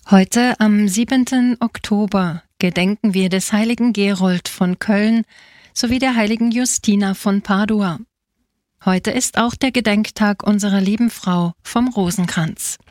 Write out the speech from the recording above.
Heute am 7. Oktober gedenken wir des heiligen Gerold von Köln sowie der heiligen Justina von Padua. Heute ist auch der Gedenktag unserer lieben Frau vom Rosenkranz.